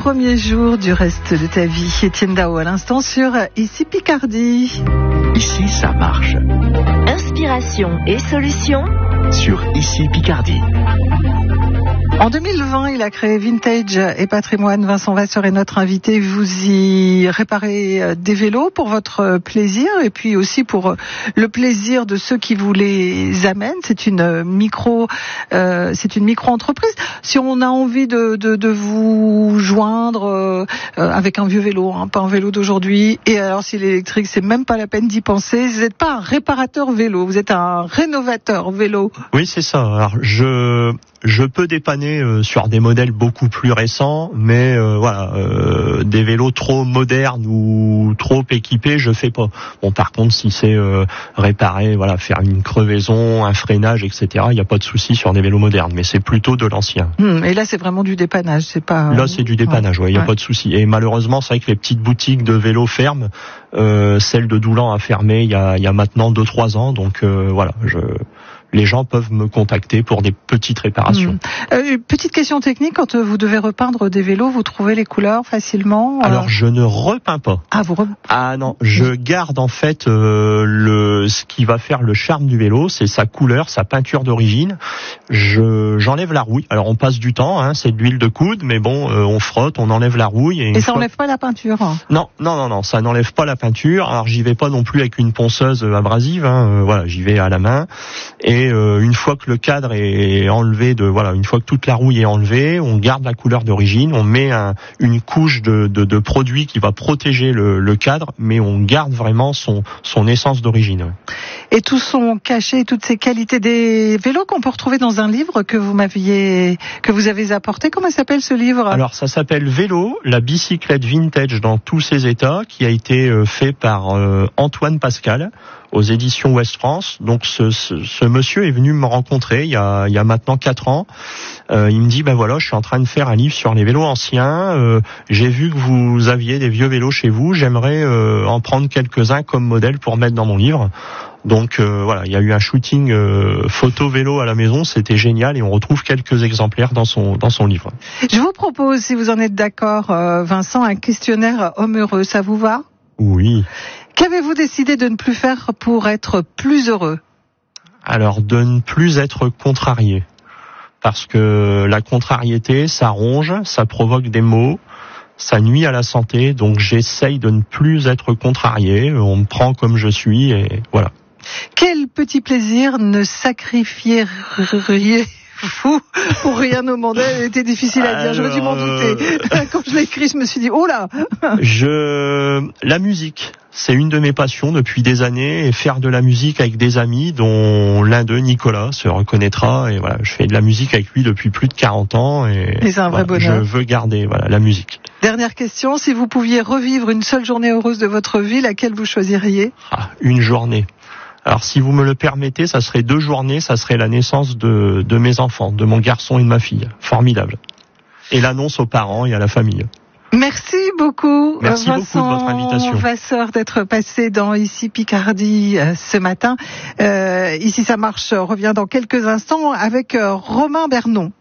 premiers jours du reste de ta vie. Étienne Dao à l'instant sur Ici Picardie. Ici ça marche. Inspiration et solutions Sur Ici Picardie. En 2020, il a créé Vintage et Patrimoine. Vincent Vasseur est notre invité. Vous y réparez des vélos pour votre plaisir et puis aussi pour le plaisir de ceux qui vous les amènent. C'est une micro-entreprise. Si on a envie de vous joindre avec un vieux vélo, pas un vélo d'aujourd'hui, et alors s'il est électrique, c'est même pas la peine d'y penser. Vous n'êtes pas un réparateur vélo, vous êtes un rénovateur vélo. Oui, c'est ça. Alors je peux dépanner sur des modèles beaucoup plus récents, mais des vélos trop modernes ou trop équipés, je fais pas. Bon, par contre, si c'est réparer, faire une crevaison, un freinage, etc., il n'y a pas de souci sur des vélos modernes, mais c'est plutôt de l'ancien. Et là, c'est vraiment du dépannage, c'est pas. Là, c'est du dépannage, il n'y a pas de souci. Et malheureusement, c'est vrai que les petites boutiques de vélos ferment. Celle de Doulan a fermé il y a maintenant 2-3 ans, donc les gens peuvent me contacter pour des petites réparations. Petite question technique, quand vous devez repeindre des vélos, vous trouvez les couleurs facilement Alors, je ne repeins pas. Ah non, je garde en fait ce qui va faire le charme du vélo, c'est sa couleur, sa peinture d'origine. J'enlève la rouille. Alors, on passe du temps, c'est de l'huile de coude, mais bon, on frotte, on enlève la rouille. Et ça enlève pas la peinture Non, ça n'enlève pas la peinture. Alors, j'y vais pas non plus avec une ponceuse abrasive, j'y vais à la main. Et une fois que le cadre est enlevé, une fois que toute la rouille est enlevée, on garde la couleur d'origine, on met une couche de produit qui va protéger le cadre, mais on garde vraiment son essence d'origine. Et tout son cachet, toutes ces qualités des vélos qu'on peut retrouver dans un livre que vous avez apporté. Comment s'appelle ce livre ? Alors ça s'appelle Vélo, la bicyclette vintage dans tous ses états, qui a été fait par Antoine Pascal aux éditions Ouest France. Donc ce monsieur est venu me rencontrer il y a maintenant 4 ans. Il me dit je suis en train de faire un livre sur les vélos anciens. J'ai vu que vous aviez des vieux vélos chez vous. J'aimerais en prendre quelques-uns comme modèle pour mettre dans mon livre. Donc il y a eu un shooting photo vélo à la maison, c'était génial et on retrouve quelques exemplaires dans son livre. Je vous propose, si vous en êtes d'accord, Vincent, un questionnaire homme heureux, ça vous va ? Oui. Qu'avez-vous décidé de ne plus faire pour être plus heureux ? Alors, de ne plus être contrarié. Parce que la contrariété, ça ronge, ça provoque des maux, ça nuit à la santé, donc j'essaye de ne plus être contrarié, on me prend comme je suis et voilà. Quel petit plaisir ne sacrifieriez-vous pour rien au monde? Elle était difficile à dire, j'aurais dû m'en douter. Quand je l'ai écrit, je me suis dit, oh là. La musique, c'est une de mes passions depuis des années, et faire de la musique avec des amis, dont l'un d'eux, Nicolas, se reconnaîtra, et voilà, je fais de la musique avec lui depuis plus de 40 ans, et c'est un vrai bonheur. Je veux garder, la musique. Dernière question, si vous pouviez revivre une seule journée heureuse de votre vie, laquelle vous choisiriez? Une journée. Alors, si vous me le permettez, ça serait 2 journées, ça serait la naissance de mes enfants, de mon garçon et de ma fille. Formidable. Et l'annonce aux parents et à la famille. Merci beaucoup, Vincent beaucoup de votre invitation. Vasseur, d'être passé dans Ici Picardie ce matin. Ici ça marche revient dans quelques instants avec Romain Bernon.